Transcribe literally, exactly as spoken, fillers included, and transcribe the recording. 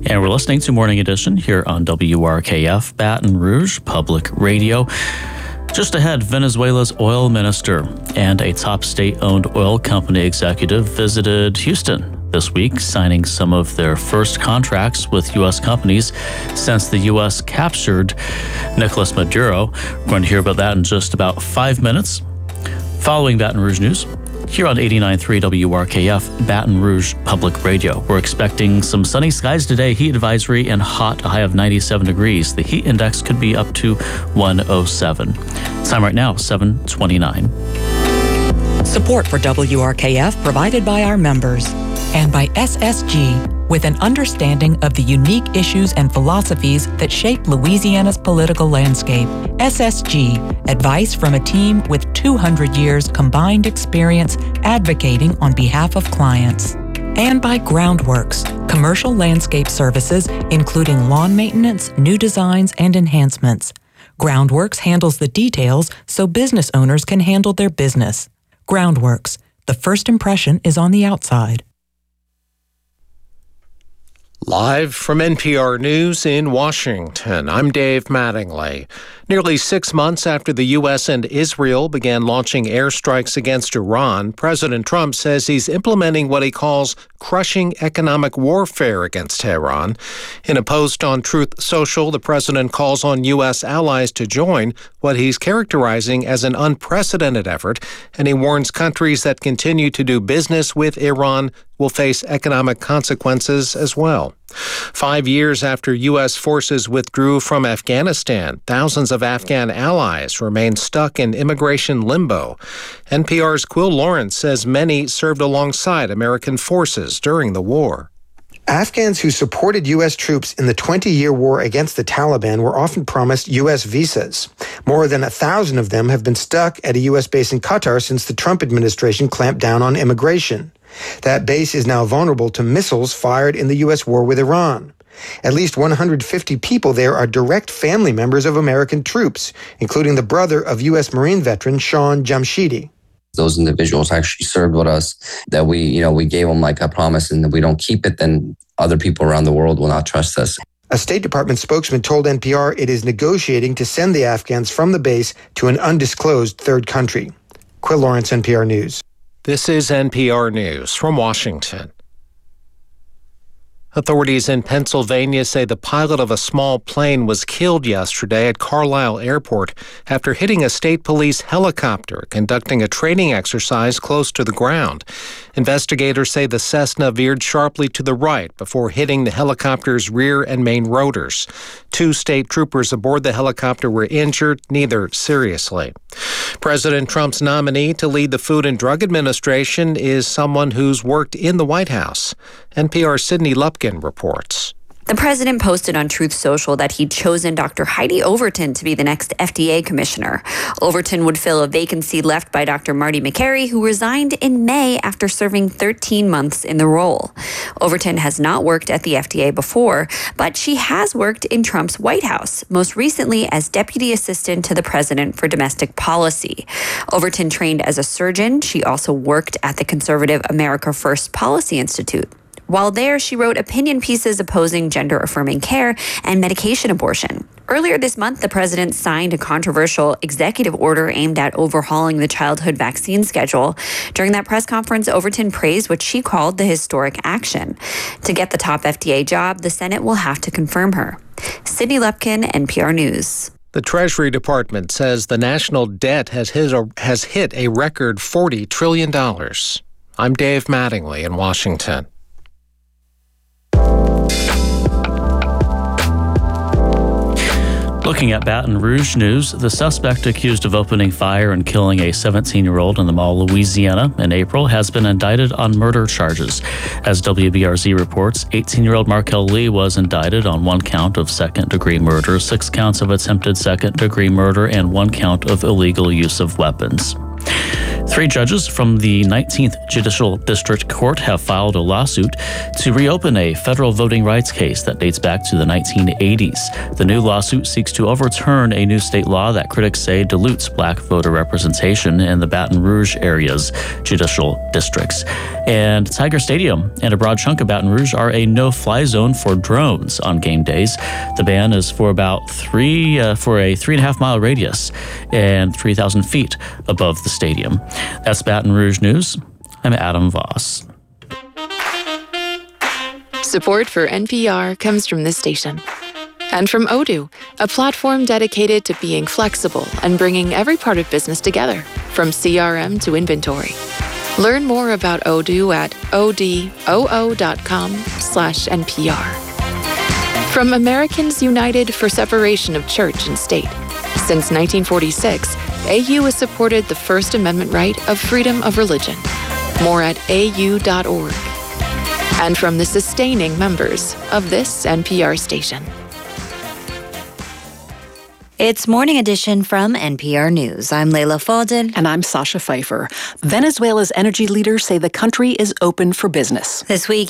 And we're listening to Morning Edition here on W R K F, Baton Rouge Public Radio. Just ahead, Venezuela's oil minister and a top state-owned oil company executive visited Houston this week, signing some of their first contracts with U S companies since the U S captured Nicolas Maduro. We're going to hear about that in just about five minutes. Following Baton Rouge News, here on eighty-nine point three W R K F, Baton Rouge Public Radio. We're expecting some sunny skies today, heat advisory, and hot, a high of ninety-seven degrees. The heat index could be up to one oh seven. Time right now, seven twenty-nine. Support for W R K F provided by our members and by S S G, with an understanding of the unique issues and philosophies that shape Louisiana's political landscape. S S G, advice from a team with two hundred years combined experience advocating on behalf of clients. And by Groundworks, commercial landscape services, including lawn maintenance, new designs, and enhancements. Groundworks handles the details so business owners can handle their business. Groundworks, the first impression is on the outside. Live from N P R News in Washington, I'm Dave Mattingly. Nearly six months after the U S and Israel began launching airstrikes against Iran, President Trump says he's implementing what he calls crushing economic warfare against Tehran. In a post on Truth Social, the president calls on U S allies to join what he's characterizing as an unprecedented effort, and he warns countries that continue to do business with Iran will face economic consequences as well. Five years after U S forces withdrew from Afghanistan, thousands of Afghan allies remain stuck in immigration limbo. N P R's Quill Lawrence says many served alongside American forces during the war. Afghans who supported U S troops in the twenty-year war against the Taliban were often promised U S visas. More than a thousand of them have been stuck at a U S base in Qatar since the Trump administration clamped down on immigration. That base is now vulnerable to missiles fired in the U S war with Iran. At least one hundred fifty people there are direct family members of American troops, including the brother of U S Marine veteran Sean Jamshidi. Those individuals actually served with us, that we, you know, we gave them like a promise, and if we don't keep it, then other people around the world will not trust us. A State Department spokesman told N P R it is negotiating to send the Afghans from the base to an undisclosed third country. Quill Lawrence, N P R News. This is N P R News from Washington. Authorities in Pennsylvania say the pilot of a small plane was killed yesterday at Carlisle Airport after hitting a state police helicopter conducting a training exercise close to the ground. Investigators say the Cessna veered sharply to the right before hitting the helicopter's rear and main rotors. Two state troopers aboard the helicopter were injured, neither seriously. President Trump's nominee to lead the Food and Drug Administration is someone who's worked in the White House. N P R's Sydney Lupkin reports. The president posted on Truth Social that he'd chosen Doctor Heidi Overton to be the next F D A commissioner. Overton would fill a vacancy left by Doctor Marty Makary, who resigned in May after serving thirteen months in the role. Overton has not worked at the F D A before, but she has worked in Trump's White House, most recently as deputy assistant to the president for domestic policy. Overton trained as a surgeon. She also worked at the conservative America First Policy Institute. While there, she wrote opinion pieces opposing gender-affirming care and medication abortion. Earlier this month, the president signed a controversial executive order aimed at overhauling the childhood vaccine schedule. During that press conference, Overton praised what she called the historic action. To get the top F D A job, the Senate will have to confirm her. Sydney Lupkin, N P R News. The Treasury Department says the national debt has hit a, has hit a record forty trillion dollars. I'm Dave Mattingly in Washington. Looking at Baton Rouge news, the suspect accused of opening fire and killing a seventeen-year-old in the mall, Louisiana, in April has been indicted on murder charges. As W B R Z reports, eighteen-year-old Markel Lee was indicted on one count of second-degree murder, six counts of attempted second-degree murder, and one count of illegal use of weapons. Three judges from the nineteenth Judicial District Court have filed a lawsuit to reopen a federal voting rights case that dates back to the nineteen eighties. The new lawsuit seeks to overturn a new state law that critics say dilutes black voter representation in the Baton Rouge area's judicial districts. And Tiger Stadium and a broad chunk of Baton Rouge are a no-fly zone for drones on game days. The ban is for about three uh, for a three and a half mile radius and three thousand feet above the stadium. That's Baton Rouge News. I'm Adam Voss. Support for N P R comes from this station. And from Odoo, a platform dedicated to being flexible and bringing every part of business together, from C R M to inventory. Learn more about Odoo at odoo.com slash NPR. From Americans United for Separation of Church and State. Since nineteen forty-six, A U has supported the First Amendment right of freedom of religion. More at A U dot org. And from the sustaining members of this N P R station. It's Morning Edition from N P R News. I'm Leila Fadel. And I'm Sasha Pfeiffer. Venezuela's energy leaders say the country is open for business. This week,